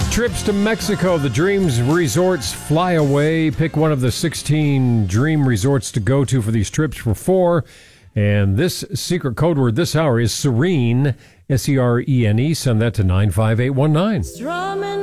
Trips to Mexico, the Dreams Resorts Fly Away. Pick one of the 16 dream resorts to go to for these trips for 4. And this secret code word this hour is Serene, Serene. Send that to 95819.